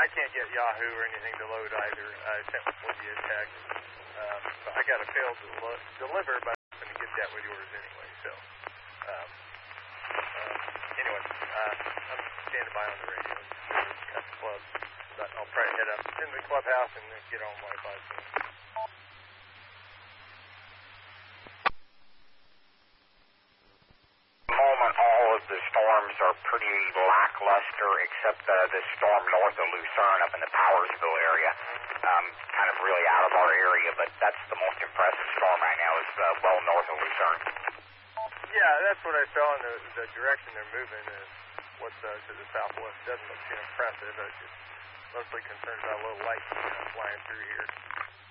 I can't get Yahoo or anything to load either. I sent Lydia a text. So I got a fail to deliver, but I'm going to get that with yours anyway. So, anyway, I'm standing by on the radio at the club. But I'll probably head up into the clubhouse and then get on Wi-Fi soon. Moment, all of the storms are pretty lackluster, except the storm north of Lucerne up in the Powersville area. Kind of really out of our area, but that's the most impressive storm right now is well north of Lucerne. Yeah, that's what I saw in the direction they're moving is what's to the southwest. Doesn't look too impressive. I was just mostly concerned about a little light flying through here.